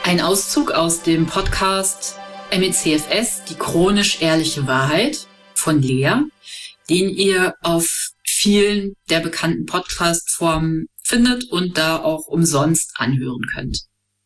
Ein Auszug aus dem Podcast MECFS, die chronisch ehrliche Wahrheit von Lea, den ihr auf vielen der bekannten Podcast-Formen findet und da auch umsonst anhören könnt.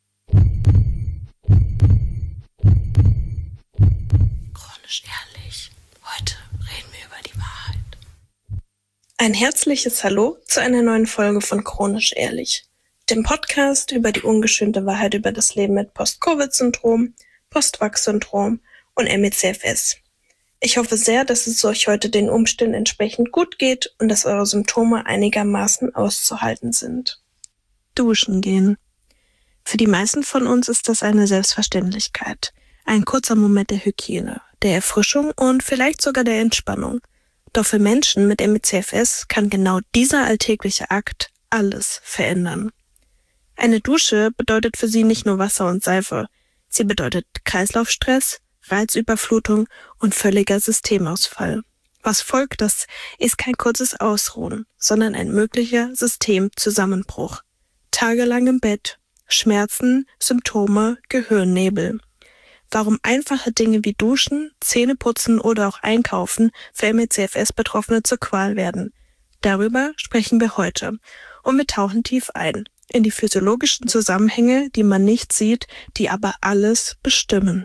Chronisch ehrlich. Heute reden wir über die Wahrheit. Ein herzliches Hallo zu einer neuen Folge von Chronisch ehrlich, dem Podcast über die ungeschönte Wahrheit über das Leben mit Post-Covid-Syndrom, Post-Vax-Syndrom und MECFS. Ich hoffe sehr, dass es euch heute den Umständen entsprechend gut geht und dass eure Symptome einigermaßen auszuhalten sind. Duschen gehen. Für die meisten von uns ist das eine Selbstverständlichkeit. Ein kurzer Moment der Hygiene, der Erfrischung und vielleicht sogar der Entspannung. Doch für Menschen mit MECFS kann genau dieser alltägliche Akt alles verändern. Eine Dusche bedeutet für sie nicht nur Wasser und Seife. Sie bedeutet Kreislaufstress, Reizüberflutung und völliger Systemausfall. Was folgt, das ist kein kurzes Ausruhen, sondern ein möglicher Systemzusammenbruch. Tagelang im Bett, Schmerzen, Symptome, Gehirnnebel. Warum einfache Dinge wie Duschen, Zähneputzen oder auch Einkaufen für MECFS-Betroffene zur Qual werden. Darüber sprechen wir heute und wir tauchen tief ein in die physiologischen Zusammenhänge, die man nicht sieht, die aber alles bestimmen.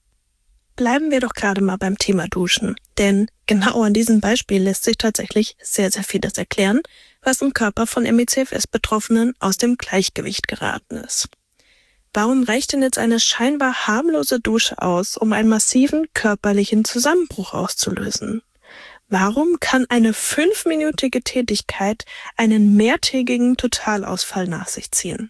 Bleiben wir doch gerade mal beim Thema Duschen, denn genau an diesem Beispiel lässt sich tatsächlich sehr, sehr vieles erklären, was im Körper von MECFS-Betroffenen aus dem Gleichgewicht geraten ist. Warum reicht denn jetzt eine scheinbar harmlose Dusche aus, um einen massiven körperlichen Zusammenbruch auszulösen? Warum kann eine 5-minütige Tätigkeit einen mehrtägigen Totalausfall nach sich ziehen?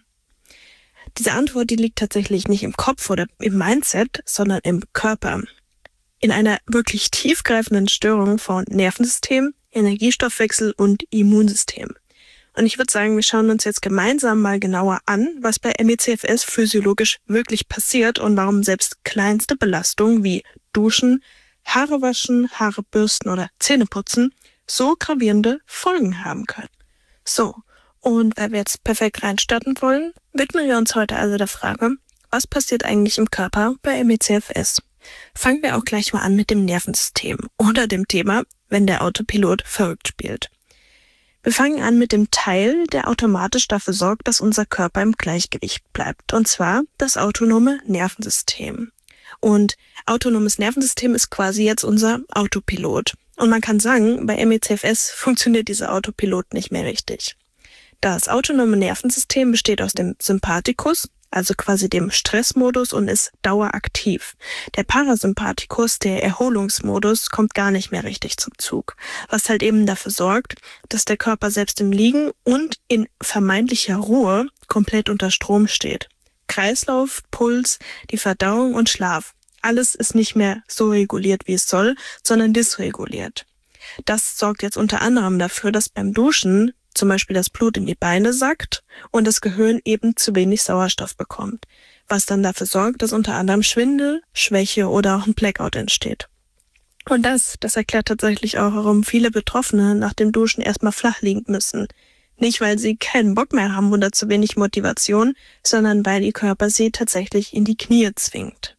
Diese Antwort, die liegt tatsächlich nicht im Kopf oder im Mindset, sondern im Körper. In einer wirklich tiefgreifenden Störung von Nervensystem, Energiestoffwechsel und Immunsystem. Und ich würde sagen, wir schauen uns jetzt gemeinsam mal genauer an, was bei MECFS physiologisch wirklich passiert und warum selbst kleinste Belastungen wie Duschen, Haare waschen, Haare bürsten oder Zähne putzen so gravierende Folgen haben können. So, und weil wir jetzt perfekt reinstarten wollen, widmen wir uns heute also der Frage, was passiert eigentlich im Körper bei MECFS? Fangen wir auch gleich mal an mit dem Nervensystem oder dem Thema, wenn der Autopilot verrückt spielt. Wir fangen an mit dem Teil, der automatisch dafür sorgt, dass unser Körper im Gleichgewicht bleibt, und zwar das autonome Nervensystem. Und autonomes Nervensystem ist quasi jetzt unser Autopilot. Und man kann sagen, bei MECFS funktioniert dieser Autopilot nicht mehr richtig. Das autonome Nervensystem besteht aus dem Sympathikus, also quasi dem Stressmodus, und ist daueraktiv. Der Parasympathikus, der Erholungsmodus, kommt gar nicht mehr richtig zum Zug, was halt eben dafür sorgt, dass der Körper selbst im Liegen und in vermeintlicher Ruhe komplett unter Strom steht. Kreislauf, Puls, die Verdauung und Schlaf. Alles ist nicht mehr so reguliert, wie es soll, sondern dysreguliert. Das sorgt jetzt unter anderem dafür, dass beim Duschen zum Beispiel das Blut in die Beine sackt und das Gehirn eben zu wenig Sauerstoff bekommt, was dann dafür sorgt, dass unter anderem Schwindel, Schwäche oder auch ein Blackout entsteht. Und das erklärt tatsächlich auch, warum viele Betroffene nach dem Duschen erstmal flach liegen müssen. Nicht, weil sie keinen Bock mehr haben oder zu wenig Motivation, sondern weil ihr Körper sie tatsächlich in die Knie zwingt.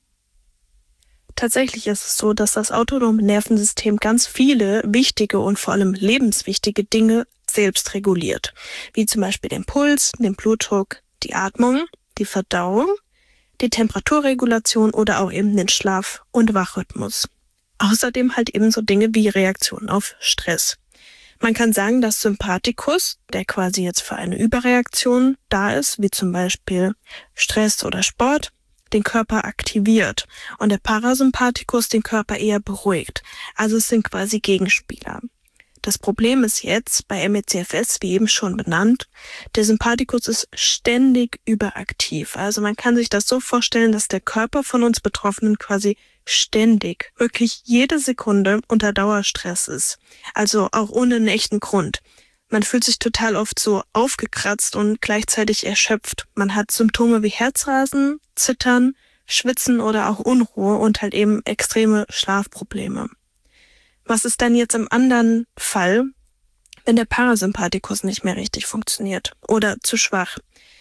Tatsächlich ist es so, dass das autonome Nervensystem ganz viele wichtige und vor allem lebenswichtige Dinge selbst reguliert, wie zum Beispiel den Puls, den Blutdruck, die Atmung, die Verdauung, die Temperaturregulation oder auch eben den Schlaf- und Wachrhythmus. Außerdem halt eben so Dinge wie Reaktionen auf Stress. Man kann sagen, dass Sympathikus, der quasi jetzt für eine Überreaktion da ist, wie zum Beispiel Stress oder Sport, den Körper aktiviert und der Parasympathikus den Körper eher beruhigt. Also es sind quasi Gegenspieler. Das Problem ist jetzt bei MECFS, wie eben schon benannt, der Sympathikus ist ständig überaktiv. Also man kann sich das so vorstellen, dass der Körper von uns Betroffenen quasi ständig, wirklich jede Sekunde unter Dauerstress ist. Also auch ohne einen echten Grund. Man fühlt sich total oft so aufgekratzt und gleichzeitig erschöpft. Man hat Symptome wie Herzrasen, Zittern, Schwitzen oder auch Unruhe und halt eben extreme Schlafprobleme. Was ist dann jetzt im anderen Fall, wenn der Parasympathikus nicht mehr richtig funktioniert oder zu schwach?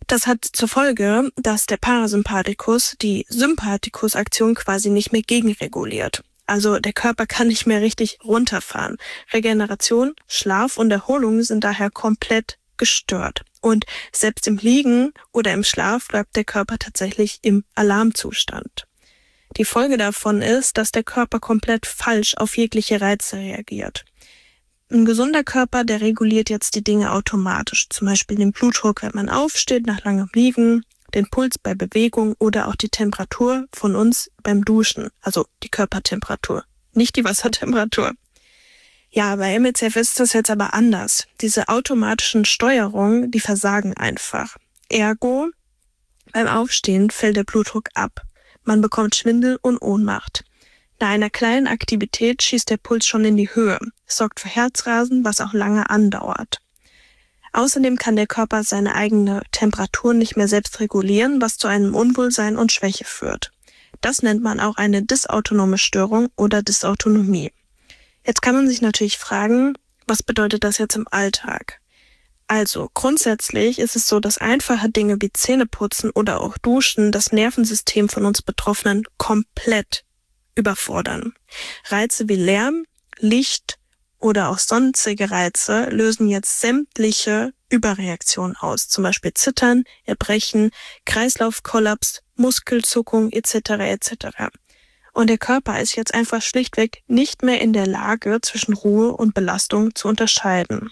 Das hat zur Folge, dass der Parasympathikus die Sympathikusaktion quasi nicht mehr gegenreguliert. Also der Körper kann nicht mehr richtig runterfahren. Regeneration, Schlaf und Erholung sind daher komplett gestört. Und selbst im Liegen oder im Schlaf bleibt der Körper tatsächlich im Alarmzustand. Die Folge davon ist, dass der Körper komplett falsch auf jegliche Reize reagiert. Ein gesunder Körper, der reguliert jetzt die Dinge automatisch. Zum Beispiel den Blutdruck, wenn man aufsteht nach langem Liegen, den Puls bei Bewegung oder auch die Temperatur von uns beim Duschen. Also die Körpertemperatur, nicht die Wassertemperatur. Ja, bei MECFS ist das jetzt aber anders. Diese automatischen Steuerungen, die versagen einfach. Ergo, beim Aufstehen fällt der Blutdruck ab. Man bekommt Schwindel und Ohnmacht. Nach einer kleinen Aktivität schießt der Puls schon in die Höhe. Es sorgt für Herzrasen, was auch lange andauert. Außerdem kann der Körper seine eigene Temperatur nicht mehr selbst regulieren, was zu einem Unwohlsein und Schwäche führt. Das nennt man auch eine dysautonome Störung oder Dysautonomie. Jetzt kann man sich natürlich fragen, was bedeutet das jetzt im Alltag? Also grundsätzlich ist es so, dass einfache Dinge wie Zähneputzen oder auch Duschen das Nervensystem von uns Betroffenen komplett überfordern. Reize wie Lärm, Licht oder auch sonstige Reize lösen jetzt sämtliche Überreaktionen aus, zum Beispiel Zittern, Erbrechen, Kreislaufkollaps, Muskelzuckung etc. etc. Und der Körper ist jetzt einfach schlichtweg nicht mehr in der Lage, zwischen Ruhe und Belastung zu unterscheiden.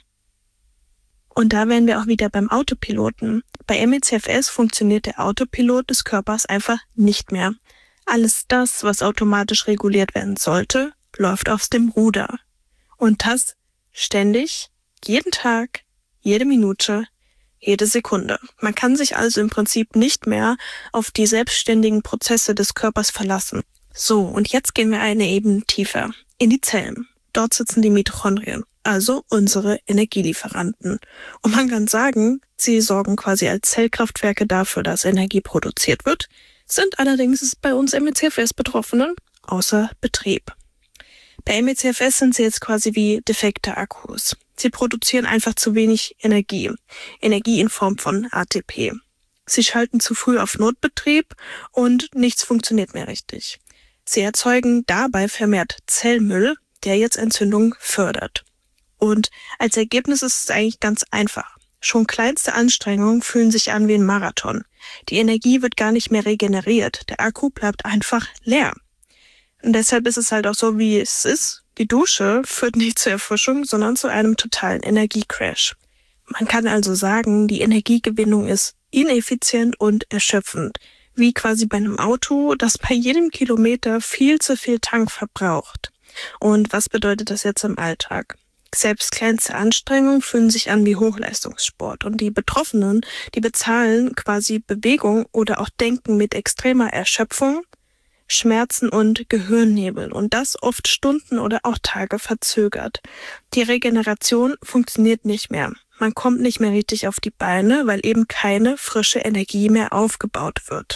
Und da wären wir auch wieder beim Autopiloten. Bei MECFS funktioniert der Autopilot des Körpers einfach nicht mehr. Alles das, was automatisch reguliert werden sollte, läuft aus dem Ruder. Und das ständig, jeden Tag, jede Minute, jede Sekunde. Man kann sich also im Prinzip nicht mehr auf die selbstständigen Prozesse des Körpers verlassen. So, und jetzt gehen wir eine Ebene tiefer, in die Zellen. Dort sitzen die Mitochondrien, also unsere Energielieferanten. Und man kann sagen, sie sorgen quasi als Zellkraftwerke dafür, dass Energie produziert wird, sind allerdings bei uns MECFS-Betroffenen außer Betrieb. Bei MECFS sind sie jetzt quasi wie defekte Akkus. Sie produzieren einfach zu wenig Energie. Energie in Form von ATP. Sie schalten zu früh auf Notbetrieb und nichts funktioniert mehr richtig. Sie erzeugen dabei vermehrt Zellmüll, der jetzt Entzündung fördert. Und als Ergebnis ist es eigentlich ganz einfach. Schon kleinste Anstrengungen fühlen sich an wie ein Marathon. Die Energie wird gar nicht mehr regeneriert. Der Akku bleibt einfach leer. Und deshalb ist es halt auch so, wie es ist. Die Dusche führt nicht zur Erfrischung, sondern zu einem totalen Energiecrash. Man kann also sagen, die Energiegewinnung ist ineffizient und erschöpfend. Wie quasi bei einem Auto, das bei jedem Kilometer viel zu viel Tank verbraucht. Und was bedeutet das jetzt im Alltag? Selbst kleinste Anstrengungen fühlen sich an wie Hochleistungssport. Und die Betroffenen, die bezahlen quasi Bewegung oder auch Denken mit extremer Erschöpfung, Schmerzen und Gehirnnebel. Und das oft Stunden oder auch Tage verzögert. Die Regeneration funktioniert nicht mehr. Man kommt nicht mehr richtig auf die Beine, weil eben keine frische Energie mehr aufgebaut wird.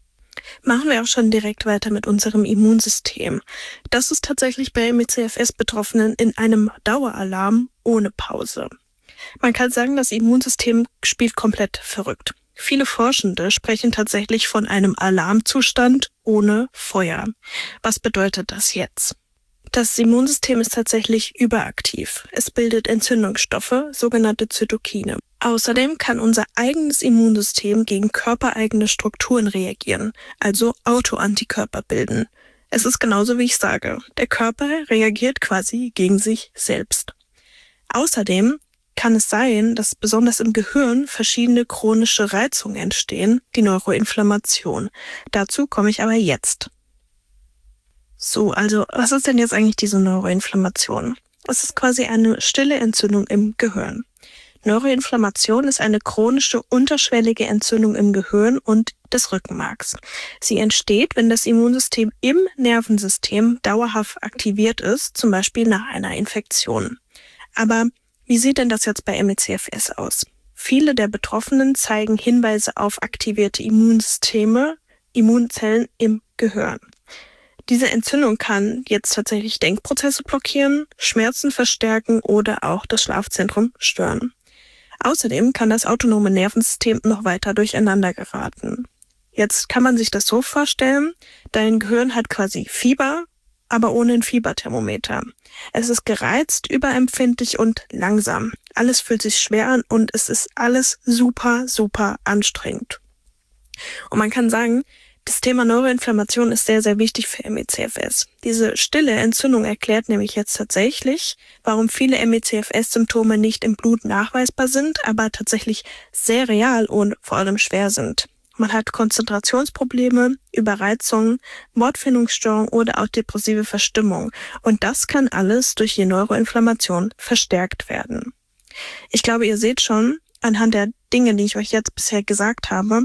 Machen wir auch schon direkt weiter mit unserem Immunsystem. Das ist tatsächlich bei MECFS-Betroffenen in einem Daueralarm ohne Pause. Man kann sagen, das Immunsystem spielt komplett verrückt. Viele Forschende sprechen tatsächlich von einem Alarmzustand ohne Feuer. Was bedeutet das jetzt? Das Immunsystem ist tatsächlich überaktiv. Es bildet Entzündungsstoffe, sogenannte Zytokine. Außerdem kann unser eigenes Immunsystem gegen körpereigene Strukturen reagieren, also Autoantikörper bilden. Es ist genauso, wie ich sage. Der Körper reagiert quasi gegen sich selbst. Außerdem kann es sein, dass besonders im Gehirn verschiedene chronische Reizungen entstehen, die Neuroinflammation. Dazu komme ich aber jetzt. So, also was ist denn jetzt eigentlich diese Neuroinflammation? Es ist quasi eine stille Entzündung im Gehirn. Neuroinflammation ist eine chronische, unterschwellige Entzündung im Gehirn und des Rückenmarks. Sie entsteht, wenn das Immunsystem im Nervensystem dauerhaft aktiviert ist, zum Beispiel nach einer Infektion. Aber wie sieht denn das jetzt bei MECFS aus? Viele der Betroffenen zeigen Hinweise auf aktivierte Immunzellen im Gehirn. Diese Entzündung kann jetzt tatsächlich Denkprozesse blockieren, Schmerzen verstärken oder auch das Schlafzentrum stören. Außerdem kann das autonome Nervensystem noch weiter durcheinander geraten. Jetzt kann man sich das so vorstellen, dein Gehirn hat quasi Fieber, aber ohne ein Fieberthermometer. Es ist gereizt, überempfindlich und langsam. Alles fühlt sich schwer an und es ist alles super, super anstrengend. Und man kann sagen, das Thema Neuroinflammation ist sehr, sehr wichtig für ME/CFS. Diese stille Entzündung erklärt nämlich jetzt tatsächlich, warum viele ME/CFS-Symptome nicht im Blut nachweisbar sind, aber tatsächlich sehr real und vor allem schwer sind. Man hat Konzentrationsprobleme, Überreizungen, Wortfindungsstörungen oder auch depressive Verstimmung. Und das kann alles durch die Neuroinflammation verstärkt werden. Ich glaube, ihr seht schon, anhand der Dinge, die ich euch jetzt bisher gesagt habe,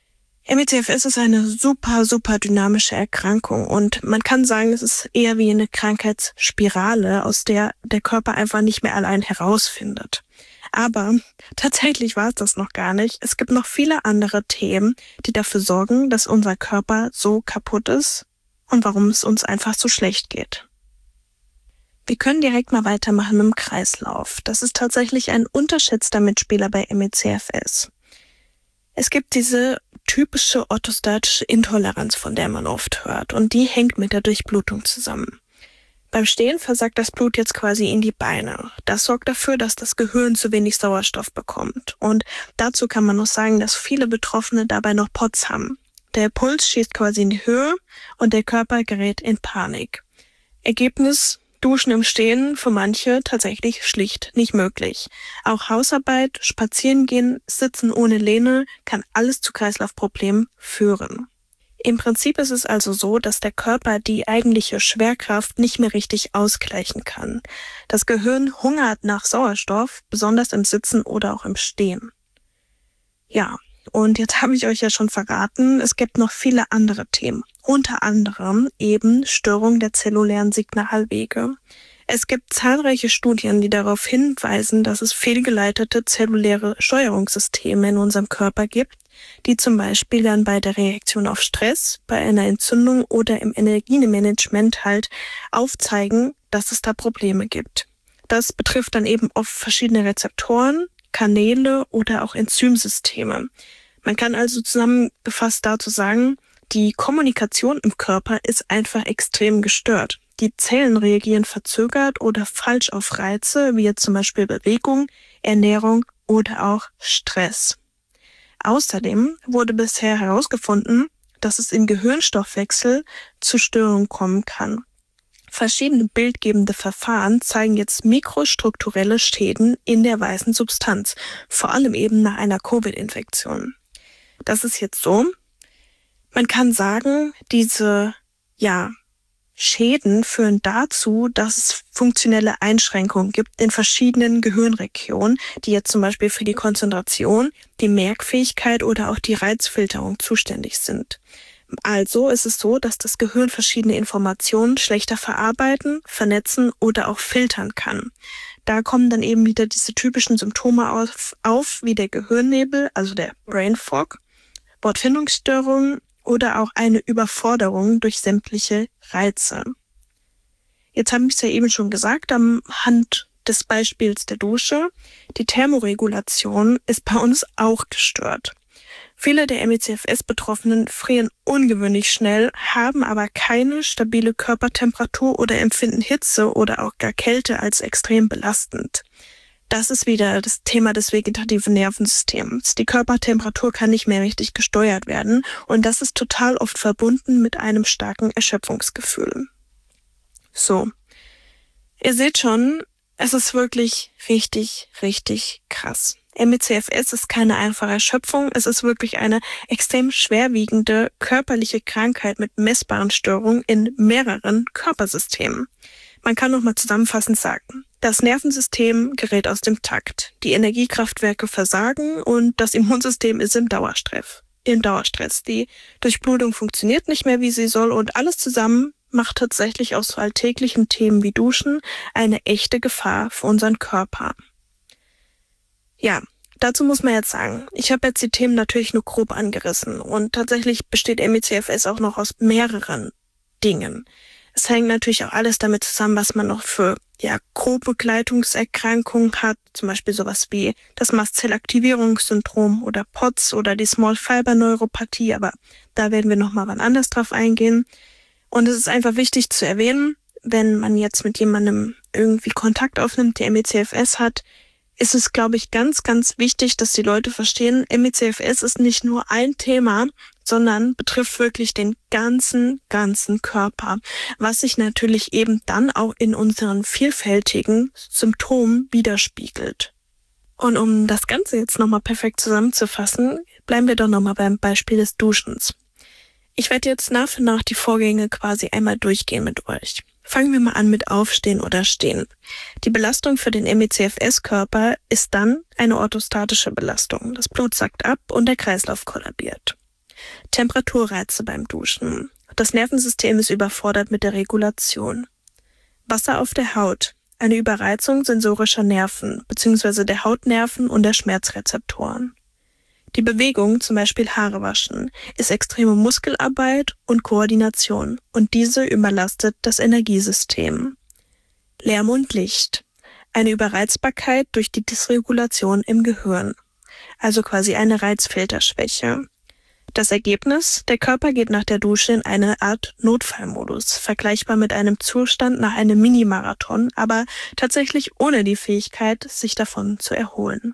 ME/CFS ist eine super, super dynamische Erkrankung und man kann sagen, es ist eher wie eine Krankheitsspirale, aus der der Körper einfach nicht mehr allein herausfindet. Aber tatsächlich war es das noch gar nicht. Es gibt noch viele andere Themen, die dafür sorgen, dass unser Körper so kaputt ist und warum es uns einfach so schlecht geht. Wir können direkt mal weitermachen mit dem Kreislauf. Das ist tatsächlich ein unterschätzter Mitspieler bei ME/CFS. Es gibt diese typische orthostatische Intoleranz, von der man oft hört, und die hängt mit der Durchblutung zusammen. Beim Stehen versackt das Blut jetzt quasi in die Beine. Das sorgt dafür, dass das Gehirn zu wenig Sauerstoff bekommt. Und dazu kann man noch sagen, dass viele Betroffene dabei noch POTS haben. Der Puls schießt quasi in die Höhe und der Körper gerät in Panik. Ergebnis: Duschen im Stehen für manche tatsächlich schlicht nicht möglich. Auch Hausarbeit, Spazierengehen, Sitzen ohne Lehne kann alles zu Kreislaufproblemen führen. Im Prinzip ist es also so, dass der Körper die eigentliche Schwerkraft nicht mehr richtig ausgleichen kann. Das Gehirn hungert nach Sauerstoff, besonders im Sitzen oder auch im Stehen. Ja, und jetzt habe ich euch ja schon verraten, es gibt noch viele andere Themen. Unter anderem eben Störung der zellulären Signalwege. Es gibt zahlreiche Studien, die darauf hinweisen, dass es fehlgeleitete zelluläre Steuerungssysteme in unserem Körper gibt, die zum Beispiel dann bei der Reaktion auf Stress, bei einer Entzündung oder im Energiemanagement halt aufzeigen, dass es da Probleme gibt. Das betrifft dann eben oft verschiedene Rezeptoren, Kanäle oder auch Enzymsysteme. Man kann also zusammengefasst dazu sagen, die Kommunikation im Körper ist einfach extrem gestört. Die Zellen reagieren verzögert oder falsch auf Reize, wie jetzt zum Beispiel Bewegung, Ernährung oder auch Stress. Außerdem wurde bisher herausgefunden, dass es im Gehirnstoffwechsel zu Störungen kommen kann. Verschiedene bildgebende Verfahren zeigen jetzt mikrostrukturelle Schäden in der weißen Substanz, vor allem eben nach einer Covid-Infektion. Das ist jetzt so, man kann sagen, diese Schäden führen dazu, dass es funktionelle Einschränkungen gibt in verschiedenen Gehirnregionen, die jetzt zum Beispiel für die Konzentration, die Merkfähigkeit oder auch die Reizfilterung zuständig sind. Also ist es so, dass das Gehirn verschiedene Informationen schlechter verarbeiten, vernetzen oder auch filtern kann. Da kommen dann eben wieder diese typischen Symptome auf wie der Gehirnnebel, also der Brain Fog, Wortfindungsstörungen oder auch eine Überforderung durch sämtliche Reize. Jetzt habe ich es ja eben schon gesagt, anhand des Beispiels der Dusche, die Thermoregulation ist bei uns auch gestört. Viele der ME/CFS-Betroffenen frieren ungewöhnlich schnell, haben aber keine stabile Körpertemperatur oder empfinden Hitze oder auch gar Kälte als extrem belastend. Das ist wieder das Thema des vegetativen Nervensystems. Die Körpertemperatur kann nicht mehr richtig gesteuert werden und das ist total oft verbunden mit einem starken Erschöpfungsgefühl. So, ihr seht schon, es ist wirklich richtig, richtig krass. ME/CFS ist keine einfache Erschöpfung, es ist wirklich eine extrem schwerwiegende körperliche Krankheit mit messbaren Störungen in mehreren Körpersystemen. Man kann nochmal zusammenfassend sagen, das Nervensystem gerät aus dem Takt, die Energiekraftwerke versagen und das Immunsystem ist im Dauerstress. Die Durchblutung funktioniert nicht mehr, wie sie soll und alles zusammen macht tatsächlich aus so alltäglichen Themen wie Duschen eine echte Gefahr für unseren Körper. Ja, dazu muss man jetzt sagen, ich habe jetzt die Themen natürlich nur grob angerissen und tatsächlich besteht ME/CFS auch noch aus mehreren Dingen. Es hängt natürlich auch alles damit zusammen, was man noch für Co-Begleitungserkrankungen hat, zum Beispiel sowas wie das Mastzellaktivierungssyndrom oder POTS oder die Small Fiber Neuropathie, aber da werden wir nochmal wann anders drauf eingehen. Und es ist einfach wichtig zu erwähnen, wenn man jetzt mit jemandem irgendwie Kontakt aufnimmt, der ME/CFS hat, ist es, glaube ich, ganz, ganz wichtig, dass die Leute verstehen, ME/CFS ist nicht nur ein Thema, sondern betrifft wirklich den ganzen Körper, was sich natürlich eben dann auch in unseren vielfältigen Symptomen widerspiegelt. Und um das Ganze jetzt nochmal perfekt zusammenzufassen, bleiben wir doch nochmal beim Beispiel des Duschens. Ich werde jetzt nach und nach die Vorgänge quasi einmal durchgehen mit euch. Fangen wir mal an mit Aufstehen oder Stehen. Die Belastung für den ME/CFS-Körper ist dann eine orthostatische Belastung. Das Blut sackt ab und der Kreislauf kollabiert. Temperaturreize beim Duschen. Das Nervensystem ist überfordert mit der Regulation. Wasser auf der Haut. Eine Überreizung sensorischer Nerven bzw. der Hautnerven und der Schmerzrezeptoren. Die Bewegung, zum Beispiel Haare waschen, ist extreme Muskelarbeit und Koordination und diese überlastet das Energiesystem. Lärm und Licht. Eine Überreizbarkeit durch die Dysregulation im Gehirn, also quasi eine Reizfilterschwäche. Das Ergebnis: Der Körper geht nach der Dusche in eine Art Notfallmodus, vergleichbar mit einem Zustand nach einem Minimarathon, aber tatsächlich ohne die Fähigkeit, sich davon zu erholen.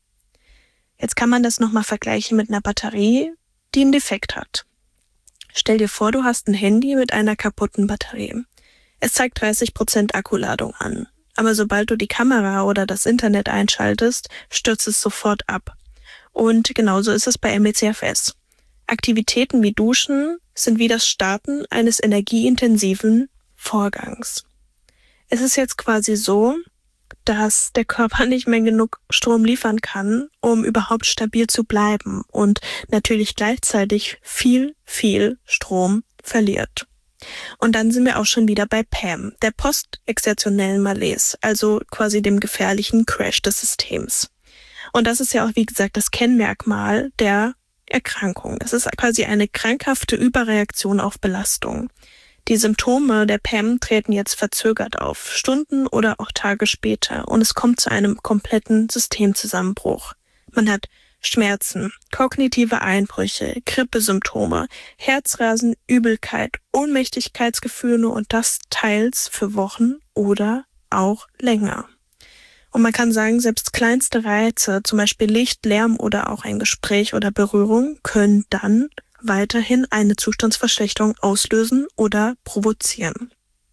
Jetzt kann man das nochmal vergleichen mit einer Batterie, die einen Defekt hat. Stell dir vor, du hast ein Handy mit einer kaputten Batterie. Es zeigt 30% Akkuladung an, aber sobald du die Kamera oder das Internet einschaltest, stürzt es sofort ab. Und genauso ist es bei ME/CFS. Aktivitäten wie Duschen sind wie das Starten eines energieintensiven Vorgangs. Es ist jetzt quasi so, dass der Körper nicht mehr genug Strom liefern kann, um überhaupt stabil zu bleiben und natürlich gleichzeitig viel Strom verliert. Und dann sind wir auch schon wieder bei PAM, der postexertionellen Malaise, also quasi dem gefährlichen Crash des Systems. Und das ist ja auch, wie gesagt, das Kennmerkmal der Erkrankung. Das ist quasi eine krankhafte Überreaktion auf Belastung. Die Symptome der PAM treten jetzt verzögert auf, Stunden oder auch Tage später, und es kommt zu einem kompletten Systemzusammenbruch. Man hat Schmerzen, kognitive Einbrüche, Grippesymptome, Herzrasen, Übelkeit, Ohnmächtigkeitsgefühle und das teils für Wochen oder auch länger. Und man kann sagen, selbst kleinste Reize, zum Beispiel Licht, Lärm oder auch ein Gespräch oder Berührung, können dann weiterhin eine Zustandsverschlechterung auslösen oder provozieren.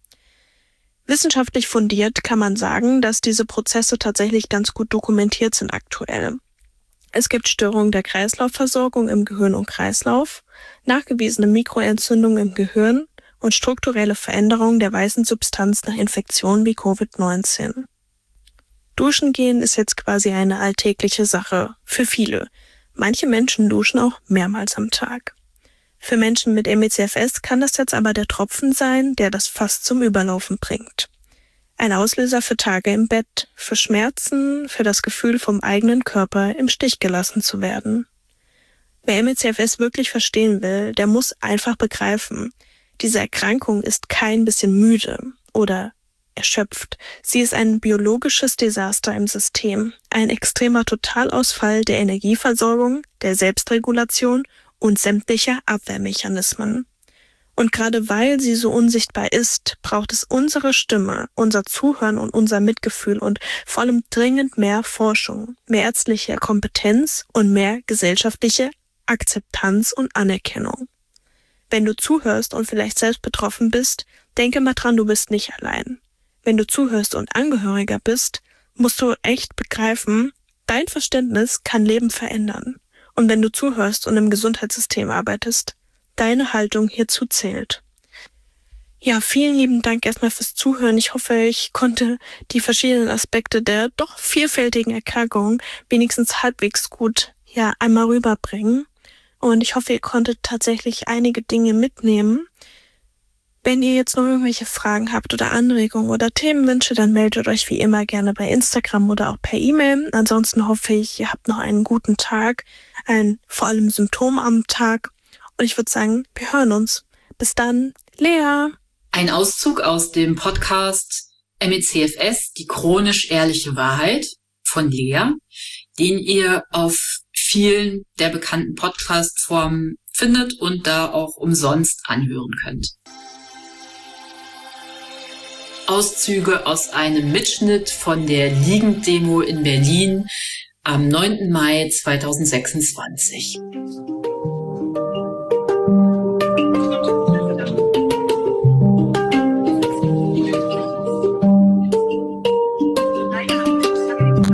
Wissenschaftlich fundiert kann man sagen, dass diese Prozesse tatsächlich ganz gut dokumentiert sind aktuell. Es gibt Störungen der Kreislaufversorgung im Gehirn und Kreislauf, nachgewiesene Mikroentzündungen im Gehirn und strukturelle Veränderungen der weißen Substanz nach Infektionen wie Covid-19. Duschen gehen ist jetzt quasi eine alltägliche Sache für viele. Manche Menschen duschen auch mehrmals am Tag. Für Menschen mit ME/CFS kann das jetzt aber der Tropfen sein, der das Fass zum Überlaufen bringt. Ein Auslöser für Tage im Bett, für Schmerzen, für das Gefühl, vom eigenen Körper im Stich gelassen zu werden. Wer ME/CFS wirklich verstehen will, der muss einfach begreifen, diese Erkrankung ist kein bisschen müde oder erschöpft. Sie ist ein biologisches Desaster im System, ein extremer Totalausfall der Energieversorgung, der Selbstregulation und sämtlicher Abwehrmechanismen. Und gerade weil sie so unsichtbar ist, braucht es unsere Stimme, unser Zuhören und unser Mitgefühl und vor allem dringend mehr Forschung, mehr ärztliche Kompetenz und mehr gesellschaftliche Akzeptanz und Anerkennung. Wenn du zuhörst und vielleicht selbst betroffen bist, denke mal dran, du bist nicht allein. Wenn du zuhörst und Angehöriger bist, musst du echt begreifen, dein Verständnis kann Leben verändern. Und wenn du zuhörst und im Gesundheitssystem arbeitest, deine Haltung hierzu zählt. Ja, vielen lieben Dank erstmal fürs Zuhören. Ich hoffe, ich konnte die verschiedenen Aspekte der doch vielfältigen Erkrankung wenigstens halbwegs gut einmal rüberbringen. Und ich hoffe, ihr konntet tatsächlich einige Dinge mitnehmen. Wenn ihr jetzt noch irgendwelche Fragen habt oder Anregungen oder Themenwünsche, dann meldet euch wie immer gerne bei Instagram oder auch per E-Mail. Ansonsten hoffe ich, ihr habt noch einen guten Tag, vor allem Symptom am Tag. Und ich würde sagen, wir hören uns. Bis dann, Lea. Ein Auszug aus dem Podcast MECFS, die chronisch ehrliche Wahrheit von Lea, den ihr auf vielen der bekannten Podcast-Formen findet und da auch umsonst anhören könnt. Auszüge aus einem Mitschnitt von der Liegenddemo in Berlin am 9. Mai 2026.